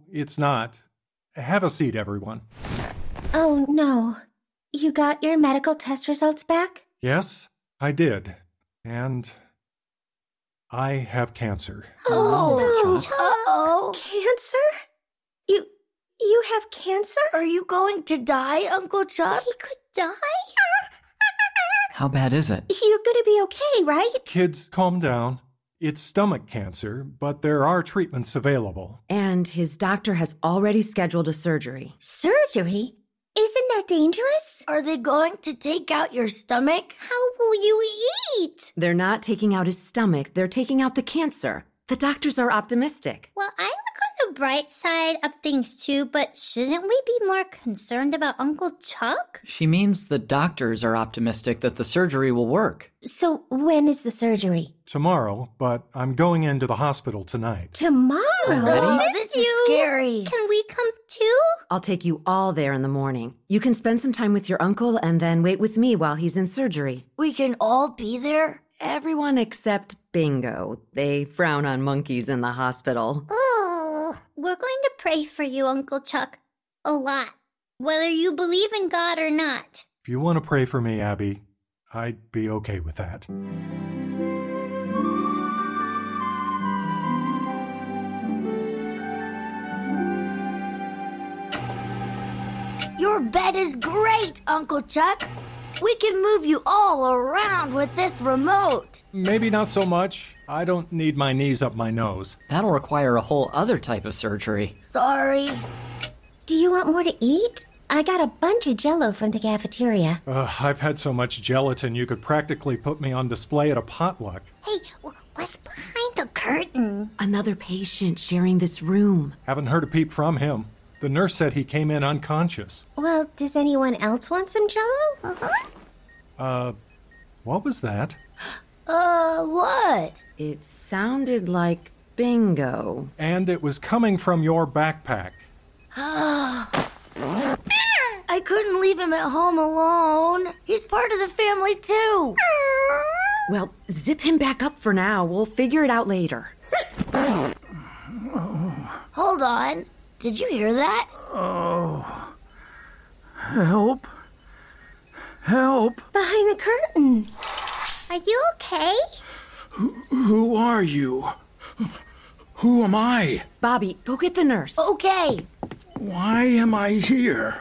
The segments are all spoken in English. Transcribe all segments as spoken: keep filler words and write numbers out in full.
it's not. Have a seat, everyone. Oh, no. You got your medical test results back? Yes, I did. And I have cancer. Oh, no. Chuck. Uh-oh. Cancer? You... you have cancer? Are you going to die, Uncle Chuck? He could die? How bad is it? You're gonna be okay, right? Kids, calm down. It's stomach cancer, but there are treatments available. And his doctor has already scheduled a surgery. Surgery? Isn't that dangerous? Are they going to take out your stomach? How will you eat? They're not taking out his stomach, they're taking out the cancer. The doctors are optimistic. Well, I look on the bright side of things too, but shouldn't we be more concerned about Uncle Chuck? She means the doctors are optimistic that the surgery will work. So when is the surgery? Tomorrow, but I'm going into the hospital tonight. Tomorrow? Already? Oh, this is scary. Can we come too? I'll take you all there in the morning. You can spend some time with your uncle and then wait with me while he's in surgery. We can all be there? Everyone except Bingo. They frown on monkeys in the hospital. Oh, we're going to pray for you, Uncle Chuck. A lot. Whether you believe in God or not. If you want to pray for me, Abby, I'd be okay with that. Your bed is great, Uncle Chuck. We can move you all around with this remote. Maybe not so much. I don't need my knees up my nose. That'll require a whole other type of surgery. Sorry. Do you want more to eat? I got a bunch of Jell-O from the cafeteria. Uh, I've had so much gelatin you could practically put me on display at a potluck. Hey, what's behind the curtain? Another patient sharing this room. Haven't heard a peep from him. The nurse said he came in unconscious. Well, does anyone else want some Jell-O? Uh-huh. Uh, what was that? Uh, what? It sounded like Bingo. And it was coming from your backpack. I couldn't leave him at home alone. He's part of the family, too. Well, zip him back up for now. We'll figure it out later. Hold on. Did you hear that? Oh. Help. Help. Behind the curtain. Are you okay? Who, who are you? Who am I? Bobby, go get the nurse. Okay. Why am I here?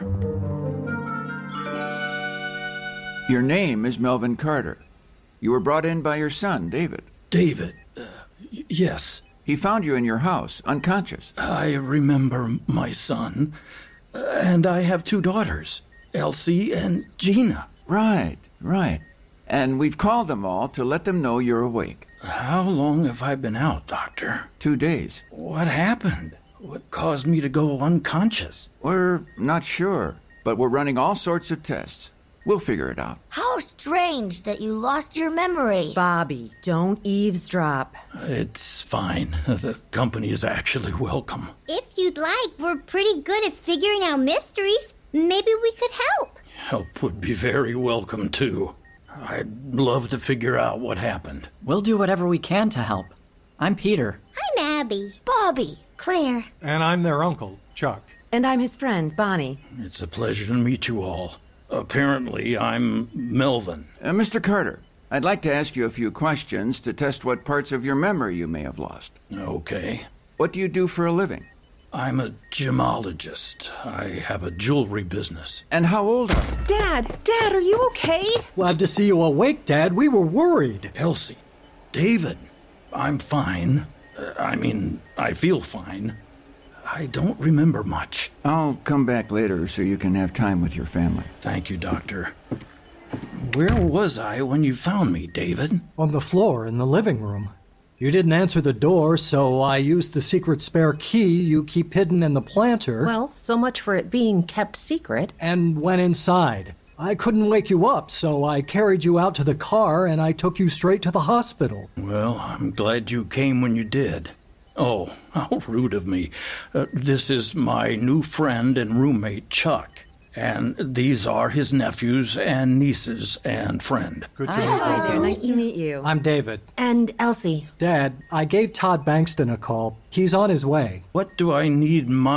Your name is Melvin Carter. You were brought in by your son, David. David. Uh, y- yes. He found you in your house, unconscious. I remember my son. Uh, and I have two daughters, Elsie and Gina. Right, right. And we've called them all to let them know you're awake. How long have I been out, Doctor? Two days. What happened? What caused me to go unconscious? We're not sure, but we're running all sorts of tests. We'll figure it out. How strange that you lost your memory. Bobby, don't eavesdrop. It's fine. The company is actually welcome. If you'd like, we're pretty good at figuring out mysteries. Maybe we could help. Help would be very welcome, too. I'd love to figure out what happened. We'll do whatever we can to help. I'm Peter. I'm Abby. Bobby. Claire. And I'm their uncle, Chuck. And I'm his friend, Bonnie. It's a pleasure to meet you all. Apparently, I'm Melvin. Uh, Mister Carter, I'd like to ask you a few questions to test what parts of your memory you may have lost. Okay. What do you do for a living? I'm a gemologist. I have a jewelry business. And how old are you? Dad, Dad, are you okay? Glad to see you awake, Dad. We were worried. Elsie. David. I'm fine. Uh, I mean, I feel fine. I don't remember much. I'll come back later so you can have time with your family. Thank you, Doctor. Where was I when you found me, David? On the floor in the living room. You didn't answer the door, so I used the secret spare key you keep hidden in the planter. Well, so much for it being kept secret. And went inside. I couldn't wake you up, so I carried you out to the car and I took you straight to the hospital. Well, I'm glad you came when you did. Oh, how rude of me. Uh, this is my new friend and roommate, Chuck. And these are his nephews and nieces and friend. Good to Hi, meet you. Nice to Nice to meet you. I'm David. And Elsie. Dad, I gave Todd Bankston a call. He's on his way. What do I need my